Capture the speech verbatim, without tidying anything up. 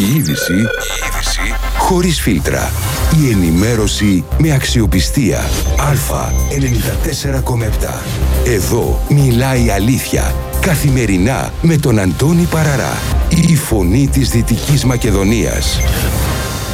Η είδηση, η είδηση χωρίς φίλτρα. Η ενημέρωση με αξιοπιστία. Α ενενήντα τέσσερα κόμμα επτά. Εδώ μιλάει η αλήθεια. Καθημερινά με τον Αντώνη Παραρά. Η φωνή της Δυτικής Μακεδονίας.